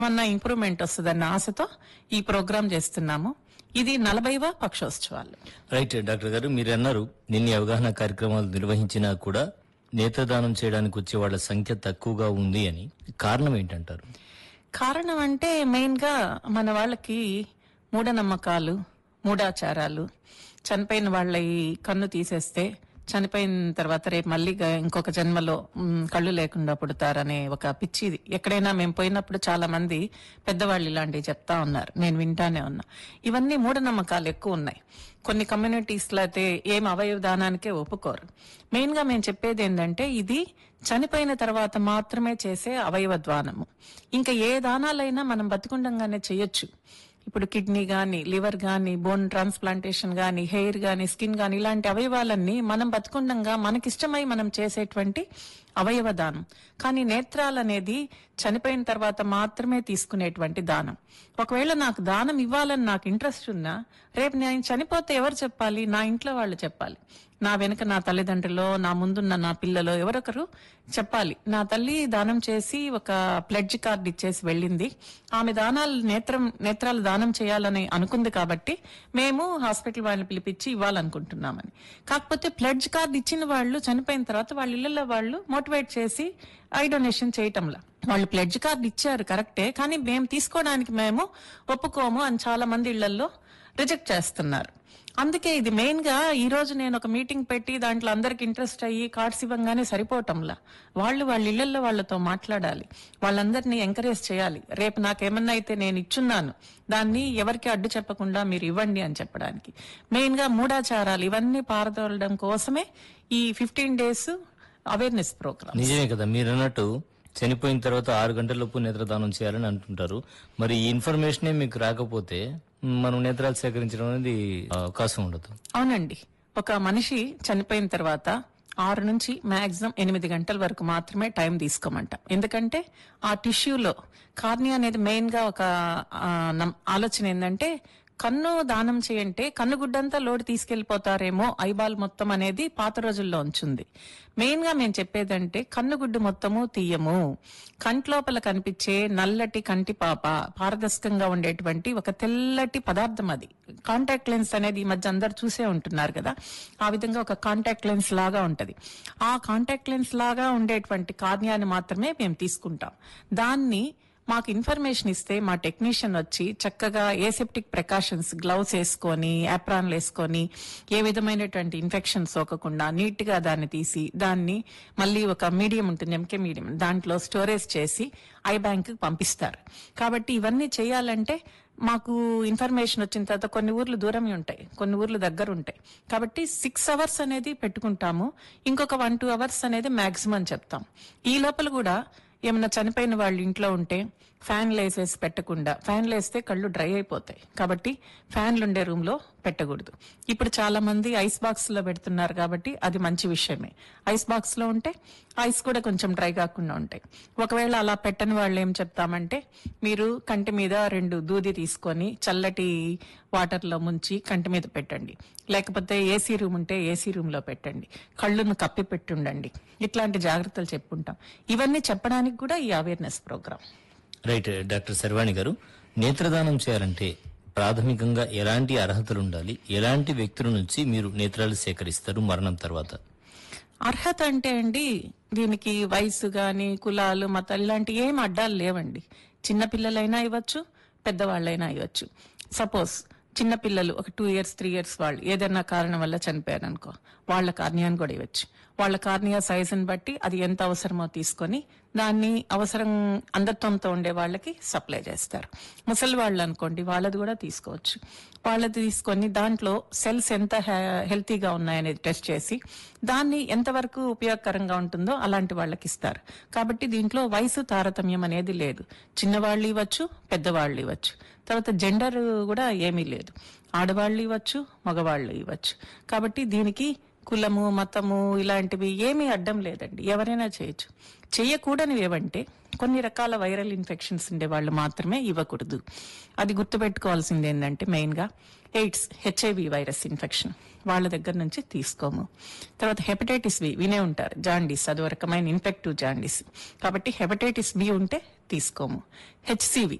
ఏమన్నా ఇంప్రూవ్మెంట్ వస్తుందన్న ఆశతో ఈ ప్రోగ్రాం చేస్తున్నాము. ఇది 40వ పక్షోత్సవాలు. రైట్ డాక్టర్ గారు, మీరు అన్నారు నిన్న అవగాహన కార్యక్రమాలు నిర్వహించినా కూడా నేత్రదానం చేయడానికి వచ్చే వాళ్ళ సంఖ్య తక్కువగా ఉంది అని. కారణం ఏంటంటారు? కారణం అంటే మెయిన్ గా మన వాళ్ళకి మూఢనమ్మకాలు, మూఢాచారాలు, చనిపోయిన వాళ్ళ ఈ కన్ను తీసేస్తే చనిపోయిన తర్వాత రేపు మళ్ళీ ఇంకొక జన్మలో కళ్ళు లేకుండా పుడతారనే ఒక పిచ్చిది. ఎక్కడైనా మేము పోయినప్పుడు చాలా మంది పెద్దవాళ్ళు ఇలాంటివి చెప్తా ఉన్నారు, నేను వింటానే ఉన్నా. ఇవన్నీ మూఢనమ్మకాలు ఎక్కువ ఉన్నాయి. కొన్ని కమ్యూనిటీస్ లో అయితే ఏం అవయవ దానానికే ఒప్పుకోరు. మెయిన్ గా మేము చెప్పేది ఏంటంటే ఇది చనిపోయిన తర్వాత మాత్రమే చేసే అవయవ దానము. ఇంకా ఏ దానాలైనా మనం బతికుండంగానే చేయొచ్చు. ఇప్పుడు కిడ్నీ గాని, లివర్ గాని, బోన్ ట్రాన్స్ప్లాంటేషన్ గాని, హెయిర్ గాని, స్కిన్ గాని, ఇలాంటి అవయవాలన్నీ మనం బతికుండంగా మనకిష్టమై మనం చేసేటువంటి అవయవ దానం. కానీ నేత్రాలనేది చనిపోయిన తర్వాత మాత్రమే తీసుకునేటువంటి దానం. ఒకవేళ నాకు దానం ఇవ్వాలని నాకు ఇంట్రెస్ట్ ఉన్నా రేపు నేను చనిపోతే ఎవరు చెప్పాలి? నా ఇంట్లో వాళ్ళు చెప్పాలి. నా వెనుక నా తల్లిదండ్రులో, నా ముందున్న నా పిల్లలో ఎవరొకరు చెప్పాలి. నా తల్లి దానం చేసి ఒక ప్లెడ్జ్ కార్డ్ ఇచ్చేసి వెళ్ళింది, ఆమె నేత్రాలు దానం చేయాలని అనుకుంది కాబట్టి మేము హాస్పిటల్ వాళ్ళని పిలిపించి ఇవ్వాలనుకుంటున్నామని. కాకపోతే ప్లెడ్జ్ కార్డ్ ఇచ్చిన వాళ్ళు చనిపోయిన తర్వాత వాళ్ళ ఇళ్లలో వాళ్ళు మోటివేట్ చేసి ఐ డొనేషన్ చేయటంలా. వాళ్ళు ప్లెడ్జ్ కార్డ్ ఇచ్చారు కరెక్టే, కానీ మేము తీసుకోవడానికి మేము ఒప్పుకోము అని చాలా మంది ఇళ్లలో రిజెక్ట్ చేస్తున్నారు. అందుకే ఇది మెయిన్ గా ఈ రోజు నేను ఒక మీటింగ్ పెట్టి దాంట్లో అందరికి ఇంట్రెస్ట్ అయ్యి కార్డ్స్ ఇవ్వగానే సరిపోవటంలా. వాళ్ళ ఇళ్లలో వాళ్ళతో మాట్లాడాలి, వాళ్ళందరినీ ఎంకరేజ్ చేయాలి. రేపు నాకేమన్నా అయితే నేను ఇచ్చున్నాను, దాన్ని ఎవరికి అడ్డు చెప్పకుండా మీరు ఇవ్వండి అని చెప్పడానికి. మెయిన్ గా మూఢాచారాలు ఇవన్నీ పారదోలడం కోసమే ఈ 15 days అవేర్నెస్ ప్రోగ్రామ్. నిజమే కదా, మీరు అన్నట్టు చనిపోయిన తర్వాత 6 గంటలలోపు నేత్రదానం చేయాలని అంటుంటారు. మరి ఈ ఇన్ఫర్మేషనే మీకు రాకపోతే మనం నేత్రాలు సేకరించడం అనేది అవకాశం ఉండదు. అవునండి, ఒక మనిషి చనిపోయిన తర్వాత 6 నుంచి మాక్సిమం 8 గంటల వరకు మాత్రమే టైం తీసుకోమంటాం. ఎందుకంటే ఆ టిష్యూలో కార్నియా అనేది మెయిన్ గా ఒక ఆలోచన ఏంటంటే, కన్ను దానం చేయంటే కన్నుగుడ్డంతా లోటు తీసుకెళ్లిపోతారేమో ఐబాల్ మొత్తం అనేది పాత రోజుల్లో ఉంచుంది. మెయిన్ గా మేము చెప్పేదంటే కన్నుగుడ్డు మొత్తము తీయము. కంట్లోపల కనిపించే నల్లటి కంటి పాప, పారదర్శకంగా ఉండేటువంటి ఒక తెల్లటి పదార్థం అది. కాంటాక్ట్ లెన్స్ అనేది ఈ మధ్య అందరు చూసే ఉంటున్నారు కదా, ఆ విధంగా ఒక కాంటాక్ట్ లెన్స్ లాగా ఉంటది. ఆ కాంటాక్ట్ లెన్స్ లాగా ఉండేటువంటి కార్నియాని మాత్రమే మేము తీసుకుంటాం. దాన్ని మాకు ఇన్ఫర్మేషన్ ఇస్తే మా టెక్నీషియన్ వచ్చి చక్కగా ఏసెప్టిక్ ప్రికాషన్స్, గ్లౌస్ వేసుకొని, యాప్రాన్లు వేసుకొని, ఏ విధమైనటువంటి ఇన్ఫెక్షన్ సోకకుండా నీట్ గా దాన్ని తీసి దాన్ని మళ్ళీ ఒక మీడియం ఉంటుంది, ఎంకే మీడియం, దాంట్లో స్టోరేజ్ చేసి ఐ బ్యాంక్ పంపిస్తారు. కాబట్టి ఇవన్నీ చేయాలంటే మాకు ఇన్ఫర్మేషన్ వచ్చిన తర్వాత కొన్ని ఊర్లు దూరమే ఉంటాయి, కొన్ని ఊర్లు దగ్గర ఉంటాయి. కాబట్టి 6 hours అనేది పెట్టుకుంటాము. ఇంకొక 1-2 hours అనేది మాక్సిమం చెప్తాం. ఈ లోపల కూడా ఏమన్నా చనిపోయిన వాళ్ళు ఇంట్లో ఉంటే ఫ్యాన్లు వేసేసి పెట్టకుండా, ఫ్యాన్లు వేస్తే కళ్ళు డ్రై అయిపోతాయి కాబట్టి ఫ్యాన్లు ఉండే రూమ్ లో పెట్టకూడదు. ఇప్పుడు చాలా మంది ఐస్ బాక్స్ లో పెడుతున్నారు కాబట్టి అది మంచి విషయమే. ఐస్ బాక్స్ లో ఉంటే ఐస్ కూడా కొంచెం డ్రై కాకుండా ఉంటాయి. ఒకవేళ అలా పెట్టని వాళ్ళు ఏం చెప్తామంటే, మీరు కంటి మీద 2 దూది తీసుకొని చల్లటి వాటర్ లో ముంచి కంటి మీద పెట్టండి, లేకపోతే ఏసీ రూమ్ ఉంటే ఏసీ రూమ్ లో పెట్టండి, కళ్ళును కప్పి పెట్టుండండి. ఇట్లాంటి జాగ్రత్తలు చెప్పుకుంటాం. ఇవన్నీ చెప్పడానికి కూడా ఈ awareness programme. Right doctor sherwani గారు, నేత్రదానం చేయాలంటే ప్రాథమికంగా ఎలాంటి అర్హతలు ఉండాలి? ఎలాంటి వ్యక్తుల నుంచి మీరు నేత్రాలు సేకరిస్తారు మరణం తర్వాత? అర్హత అంటే అండి, దీనికి వయసు గాని, కులాలు, మతాలు ఇలాంటి ఏం అడ్డాలు లేవండి. చిన్న పిల్లలైనా ఇవ్వచ్చు, పెద్దవాళ్ళైనా ఇవ్వచ్చు. సపోజ్ చిన్న పిల్లలు ఒక 2 years 3 years వాళ్ళు ఏదైనా కారణం వల్ల చనిపోయారు అనుకో, వాళ్ళ కార్నియాన్ని కూడా ఇవ్వచ్చు. వాళ్ళ కార్నియా సైజుని బట్టి అది ఎంత అవసరమో తీసుకొని దాన్ని అవసరం అంధత్వంతో ఉండే వాళ్ళకి సప్లై చేస్తారు. ముసలి వాళ్ళు అనుకోండి, వాళ్ళది కూడా తీసుకోవచ్చు. వాళ్ళది తీసుకొని దాంట్లో సెల్స్ ఎంత హెల్తీగా ఉన్నాయనేది టెస్ట్ చేసి దాన్ని ఎంతవరకు ఉపయోగకరంగా ఉంటుందో అలాంటి వాళ్ళకి ఇస్తారు. కాబట్టి దీంట్లో వయసు తారతమ్యం అనేది లేదు. చిన్నవాళ్ళు ఇవ్వచ్చు, పెద్దవాళ్ళు ఇవ్వచ్చు. తర్వాత జెండర్ కూడా ఏమీ లేదు, ఆడవాళ్ళు ఇవ్వచ్చు, మగవాళ్ళు ఇవ్వచ్చు. కాబట్టి దీనికి కులము, మతము ఇలాంటివి ఏమీ అడ్డం లేదండి, ఎవరైనా చేయొచ్చు. చెయ్యకూడనివి ఏవంటే కొన్ని రకాల వైరల్ ఇన్ఫెక్షన్స్ ఉండే వాళ్ళు మాత్రమే ఇవ్వకూడదు. అది గుర్తుపెట్టుకోవాల్సింది ఏంటంటే, మెయిన్ గా ఎయిడ్స్, HIV వైరస్ ఇన్ఫెక్షన్ వాళ్ళ దగ్గర నుంచి తీసుకోము. తర్వాత హెపటైటిస్ B వినే ఉంటారు, జాండీస్, అదో రకమైన ఇన్ఫెక్టివ్ జాండీస్. కాబట్టి హెపటైటిస్ B ఉంటే తీసుకోము. హెచ్సివి